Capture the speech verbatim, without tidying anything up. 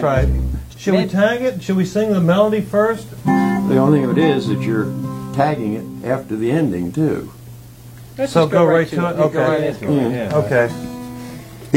right. Should we Maybe- tag it? Should we sing the melody first? The only thing of it is that you're tagging it after the ending too. Let's So just go right to to it? You Go Okay. right into it, Yeah. yeah. Okay.